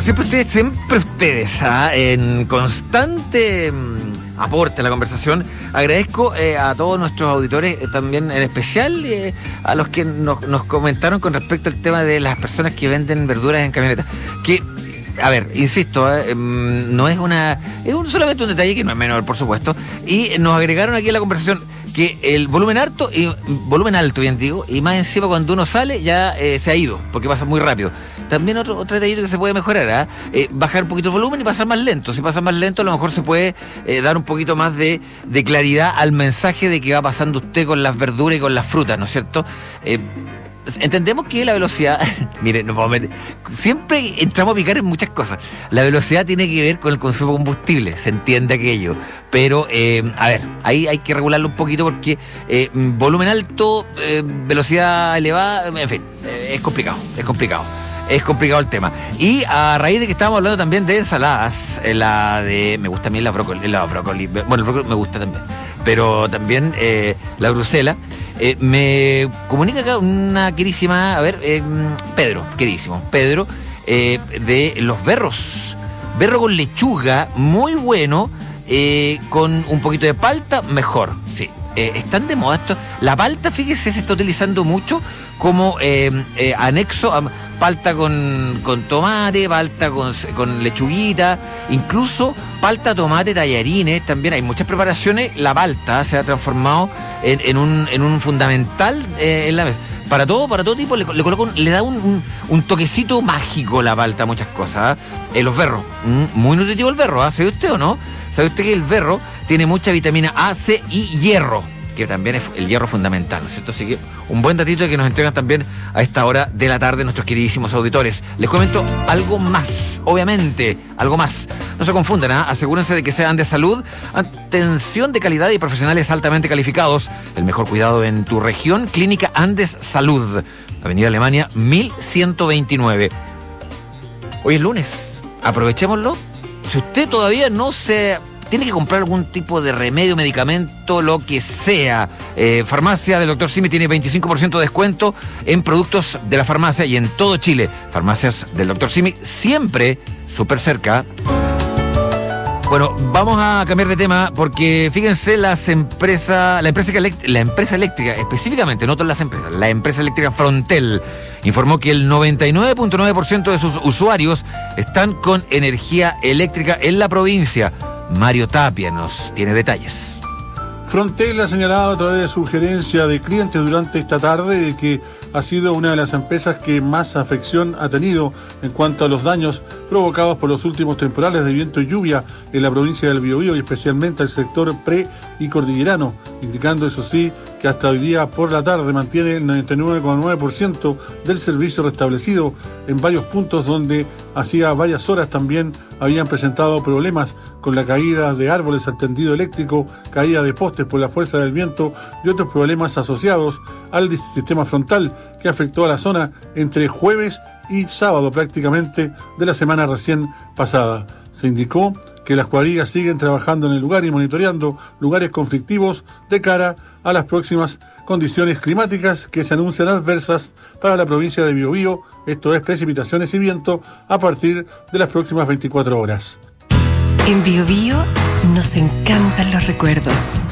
siempre ustedes, en constante aporte a la conversación. Agradezco a todos nuestros auditores, también en especial a los que nos comentaron con respecto al tema de las personas que venden verduras en camionetas. Que, a ver, insisto, no es solamente un detalle que no es menor, por supuesto, y nos agregaron aquí a la conversación que el volumen alto, bien digo, y más encima cuando uno sale ya se ha ido, porque pasa muy rápido. También otro detallito que se puede mejorar, bajar un poquito el volumen y pasar más lento. Si pasa más lento, a lo mejor se puede dar un poquito más de claridad al mensaje de que va pasando usted con las verduras y con las frutas, ¿no es cierto? Entendemos que la velocidad, miren, nos vamos a meter, siempre entramos a picar en muchas cosas. La velocidad tiene que ver con el consumo de combustible, se entiende aquello, pero a ver, ahí hay que regularlo un poquito porque volumen alto, velocidad elevada, en fin, es complicado el tema. Y a raíz de que estábamos hablando también de ensaladas, me gusta a mí la brócoli, bueno, el brócoli me gusta también, pero también la Bruselas. Me comunica acá una querísima, Pedro, de los berros. Berro con lechuga, muy bueno, con un poquito de palta, mejor, sí. Están de moda esto. La palta, fíjese, se está utilizando mucho como anexo a palta con tomate, palta con lechuguita, incluso palta, tomate, tallarines. También hay muchas preparaciones. La palta se ha transformado en un fundamental en la mesa. Para todo tipo le da un toquecito mágico la palta a muchas cosas. Los berros, muy nutritivo el berro, ¿sabe usted o no? ¿Sabe usted que el berro tiene mucha vitamina A, C y hierro? Que también es el hierro fundamental, ¿no es cierto? Así que un buen datito que nos entregan también a esta hora de la tarde nuestros queridísimos auditores. Les comento algo más, obviamente, algo más. No se confundan, asegúrense de que sean de salud, atención de calidad y profesionales altamente calificados. El mejor cuidado en tu región, Clínica Andes Salud, Avenida Alemania 1129. Hoy es lunes, aprovechémoslo. Si usted todavía tiene que comprar algún tipo de remedio, medicamento, lo que sea. Farmacia del Dr. Simi tiene 25% de descuento en productos de la farmacia y en todo Chile. Farmacias del Dr. Simi, siempre súper cerca. Bueno, vamos a cambiar de tema porque fíjense, la empresa eléctrica, específicamente, no todas las empresas, la empresa eléctrica Frontel informó que el 99.9% de sus usuarios están con energía eléctrica en la provincia. Mario Tapia nos tiene detalles. Frontel ha señalado a través de su gerencia de clientes durante esta tarde de que ha sido una de las empresas que más afección ha tenido en cuanto a los daños provocados por los últimos temporales de viento y lluvia en la provincia del Biobío y especialmente al sector pre y cordillerano, indicando eso sí que hasta hoy día por la tarde mantiene el 99,9% del servicio restablecido en varios puntos donde hacía varias horas también habían presentado problemas con la caída de árboles al tendido eléctrico, caída de postes por la fuerza del viento y otros problemas asociados al sistema frontal que afectó a la zona entre jueves y sábado prácticamente de la semana recién pasada. Se indicó que las cuadrillas siguen trabajando en el lugar y monitoreando lugares conflictivos de cara a las próximas condiciones climáticas que se anuncian adversas para la provincia de Biobío, esto es precipitaciones y viento a partir de las próximas 24 horas. En Biobío nos encantan los recuerdos.